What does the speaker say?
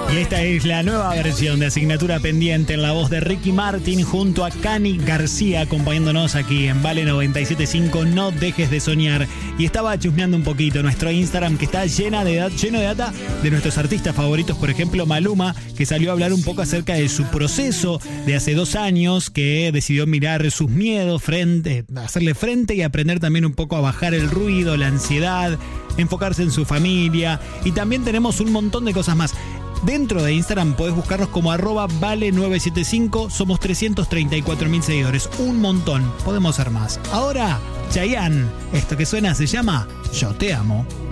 Y esta es la nueva versión de Asignatura Pendiente en la voz de Ricky Martin junto a Cani García acompañándonos aquí en Vale 97.5. No dejes de soñar. Y estaba chusmeando un poquito nuestro Instagram que está lleno de data de nuestros artistas favoritos. Por ejemplo, Maluma, que salió a hablar un poco acerca de su proceso de hace 2 años, que decidió mirar sus miedos, hacerle frente y aprender también un poco a bajar el ruido, la ansiedad, enfocarse en su familia. Y también tenemos un montón de cosas más. Dentro de Instagram podés buscarnos como @vale975. Somos 334.000 seguidores. Un montón. Podemos ser más. Ahora, Chayanne. Esto que suena se llama Yo Te Amo.